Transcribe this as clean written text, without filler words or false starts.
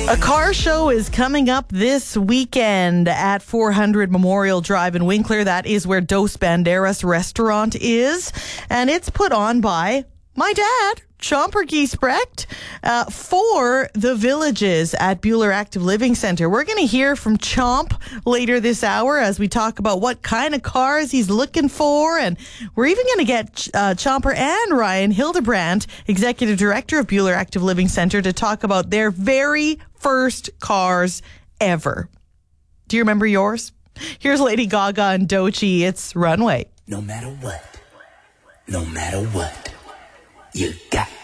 A car show is coming up this weekend at 400 Memorial Drive in Winkler. That is where Dos Banderas restaurant is. And it's put on by my dad, Chomper Giesbrecht, for the Villages at Buhler Active Living Center. We're going to hear from Chomp later this hour as we talk about what kind of cars he's looking for. And we're even going to get Chomper and Ryan Hildebrand, Executive Director of Buhler Active Living Center, to talk about their very first cars ever. Do you remember yours? Here's Lady Gaga and Doechii. It's Runway. No matter what, you got